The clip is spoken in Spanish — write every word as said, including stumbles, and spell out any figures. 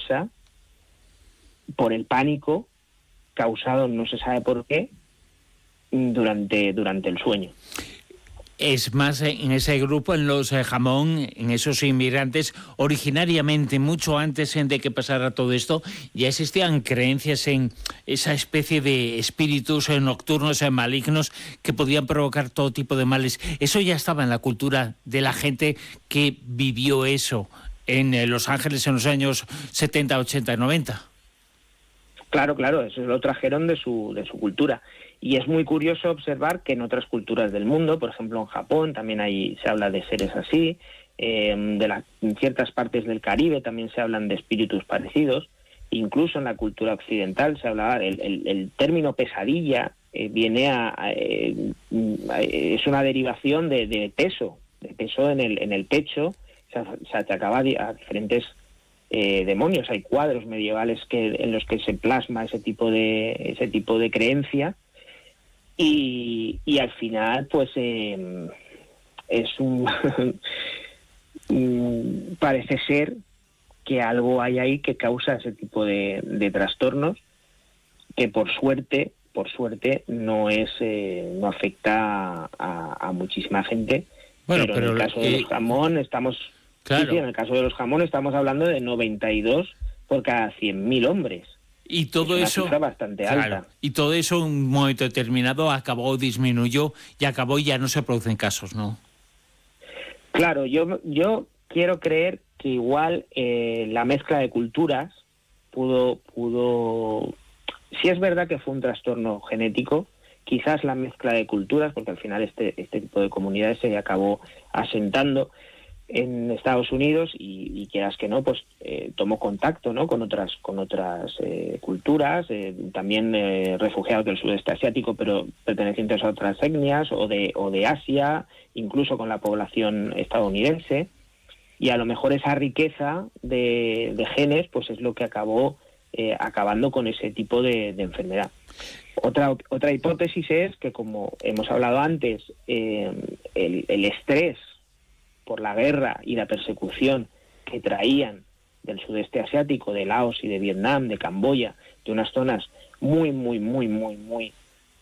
inmensa por el pánico causado, no se sabe por qué, durante, durante el sueño. Es más, en ese grupo, en los eh, jamón, en esos inmigrantes, originariamente, mucho antes de que pasara todo esto, ya existían creencias en esa especie de espíritus eh, nocturnos, eh, malignos, que podían provocar todo tipo de males. Eso ya estaba en la cultura de la gente que vivió eso en eh, Los Ángeles en los años setenta, ochenta y noventa. Claro, claro, eso lo trajeron de su, de su cultura. Y es muy curioso observar que en otras culturas del mundo, por ejemplo en Japón, también hay, se habla de seres así, eh, de la, en ciertas partes del Caribe también se hablan de espíritus parecidos, incluso en la cultura occidental se hablaba, el, el, el término pesadilla eh, viene a, a eh, es una derivación de, de peso, de peso en el, en el pecho, se, se achacaba a diferentes eh, demonios. Hay cuadros medievales que, en los que se plasma ese tipo de, ese tipo de creencia. Y, y al final, pues, eh, es un... parece ser que algo hay ahí que causa ese tipo de, de trastornos, que por suerte, por suerte, no es eh, no afecta a, a muchísima gente. Bueno, pero, pero en el caso de los jamón estamos... Claro. Sí, sí, en el caso de los jamón estamos hablando de noventa y dos por cada cien mil hombres. Y todo es una eso, cifra bastante claro, alta. Y todo eso en un momento determinado acabó, disminuyó y acabó y ya no se producen casos, ¿no? Claro, yo yo quiero creer que igual eh, la mezcla de culturas pudo pudo si es verdad que fue un trastorno genético, quizás la mezcla de culturas, porque al final este este tipo de comunidades se acabó asentando en Estados Unidos y, y quieras que no, pues eh, tomó contacto, ¿no?, con otras con otras eh, culturas, eh, también eh, refugiados del sudeste asiático, pero pertenecientes a otras etnias o de o de Asia, incluso con la población estadounidense, y a lo mejor esa riqueza de, de genes, pues es lo que acabó eh, acabando con ese tipo de, de enfermedad. Otra otra hipótesis es que, como hemos hablado antes, eh, el, el estrés por la guerra y la persecución que traían del sudeste asiático, de Laos y de Vietnam, de Camboya, de unas zonas muy, muy, muy, muy, muy